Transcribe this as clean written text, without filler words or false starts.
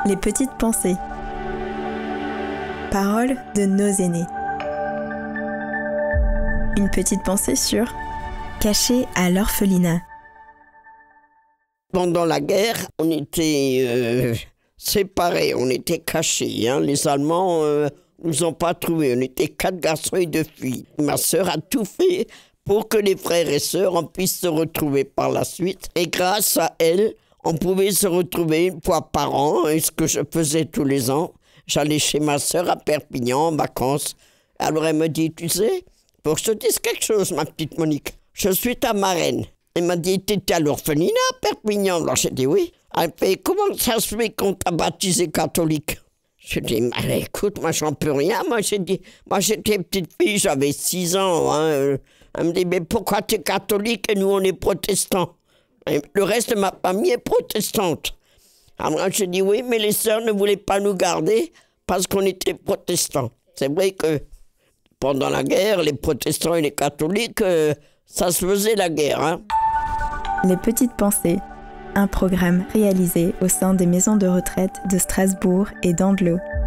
Les petites pensées. Paroles de nos aînés. Une petite pensée sur Caché à l'orphelinat. Pendant la guerre, on était séparés, on était cachés. Les Allemands nous ont pas trouvés. On était 4 garçons et 2 filles. Ma sœur a tout fait pour que les frères et sœurs puissent se retrouver par la suite. Et grâce à elle, on pouvait se retrouver une fois par an. Et ce que je faisais tous les ans, j'allais chez ma sœur à Perpignan en vacances. Alors elle me dit, tu sais, pour que je te dise quelque chose, ma petite Monique, je suis ta marraine. Elle m'a dit, t'étais à l'orphelinat à Perpignan? Alors j'ai dit oui. Elle fait, comment ça se fait qu'on t'a baptisé catholique? Je dis, mais écoute, moi j'en peux rien. Moi j'étais petite fille, j'avais 6 ans. Elle me dit, mais pourquoi tu es catholique et nous on est protestants? Et le reste de ma famille est protestante. Alors j'ai dit oui, mais les sœurs ne voulaient pas nous garder parce qu'on était protestants. C'est vrai que pendant la guerre, les protestants et les catholiques, ça se faisait la guerre. Les petites pensées. Un programme réalisé au sein des maisons de retraite de Strasbourg et d'Andlau.